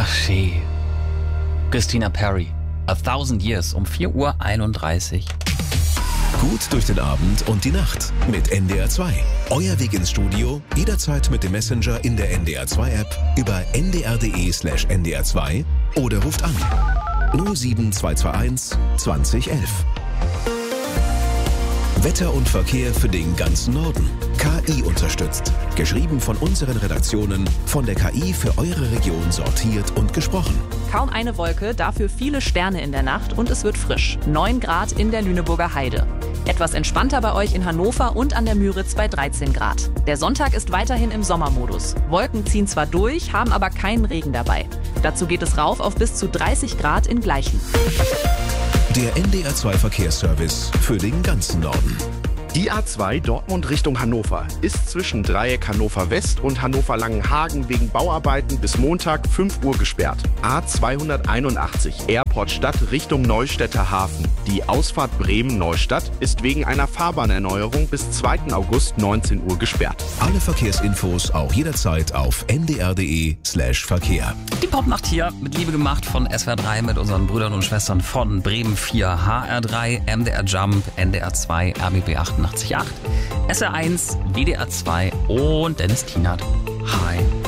Haché. Christina Perri. 1000 Years um 4:31 Uhr. Gut durch den Abend und die Nacht mit NDR 2. Euer Weg ins Studio jederzeit mit dem Messenger in der NDR 2 App über ndr.de/ndr2 oder ruft an 07221 2011. Wetter und Verkehr für den ganzen Norden. KI unterstützt. Geschrieben von unseren Redaktionen, von der KI für eure Region sortiert und gesprochen. Kaum eine Wolke, dafür viele Sterne in der Nacht und es wird frisch. 9 Grad in der Lüneburger Heide. Etwas entspannter bei euch in Hannover und an der Müritz bei 13 Grad. Der Sonntag ist weiterhin im Sommermodus. Wolken ziehen zwar durch, haben aber keinen Regen dabei. Dazu geht es rauf auf bis zu 30 Grad in Gleichen. Der NDR 2 Verkehrsservice für den ganzen Norden. Die A2 Dortmund Richtung Hannover ist zwischen Dreieck Hannover West und Hannover Langenhagen wegen Bauarbeiten bis Montag 5 Uhr gesperrt. A281 Airport Stadt Richtung Neustädter Hafen. Die Ausfahrt Bremen-Neustadt ist wegen einer Fahrbahnerneuerung bis 2. August 19 Uhr gesperrt. Alle Verkehrsinfos auch jederzeit auf ndr.de/Verkehr. Die Popnacht hier mit Liebe gemacht von SWR 3 mit unseren Brüdern und Schwestern von Bremen 4, HR 3, MDR Jump, NDR 2, RBB 88.8, SR 1, WDR 2 und Dennis Tienert. Hi.